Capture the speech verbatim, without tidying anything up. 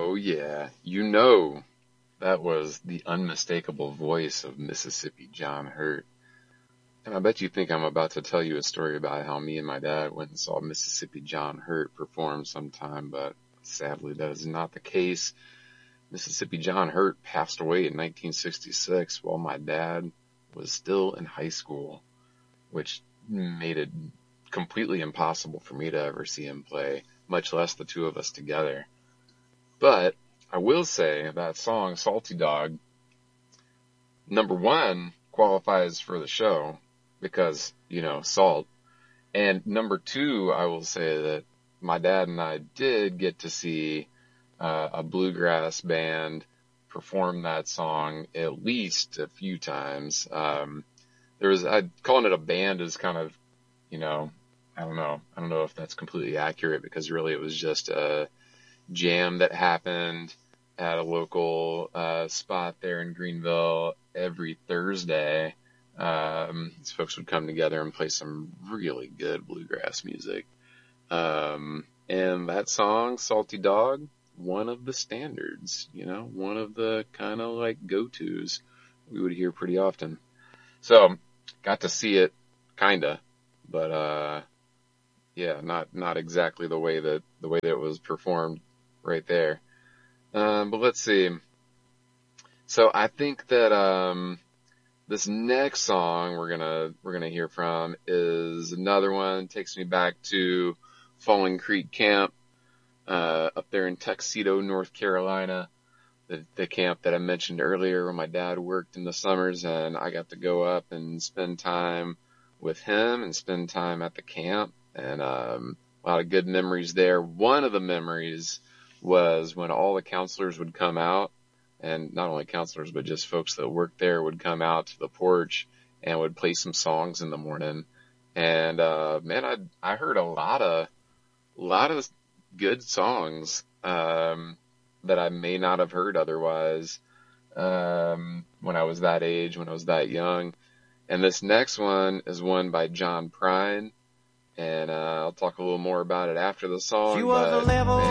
Oh, yeah. You know, that was the unmistakable voice of Mississippi John Hurt. And I bet you think I'm about to tell you a story about how me and my dad went and saw Mississippi John Hurt perform sometime, but sadly that is not the case. Mississippi John Hurt passed away in nineteen sixty-six while my dad was still in high school, which made it completely impossible for me to ever see him play, much less the two of us together. But I will say that song, Salty Dog, number one, qualifies for the show because, you know, salt. And number two, I will say that my dad and I did get to see uh, a bluegrass band perform that song at least a few times. Um, there was, I calling it a band is kind of, you know, I don't know. I don't know if that's completely accurate because really it was just a jam that happened at a local uh, spot there in Greenville every Thursday. Um, these folks would come together and play some really good bluegrass music. Um, and that song, Salty Dog, one of the standards, you know, one of the kind of like go-tos we would hear pretty often. So got to see it kinda, but, uh, yeah, not, not exactly the way that, the way that it was performed right there. Um, but let's see. So I think that, um, this next song we're gonna, we're gonna hear from is another one, takes me back to Falling Creek Camp, uh, up there in Tuxedo, North Carolina, the, the camp that I mentioned earlier when my dad worked in the summers, and I got to go up and spend time with him and spend time at the camp, and, um, a lot of good memories there. One of the memories was when all the counselors would come out, and not only counselors, but just folks that worked there would come out to the porch and would play some songs in the morning. And, uh, man, I, I heard a lot of, a lot of good songs, um, that I may not have heard otherwise, um, when I was that age, when I was that young. And this next one is one by John Prine. And, uh, I'll talk a little more about it after the song. She was but, a level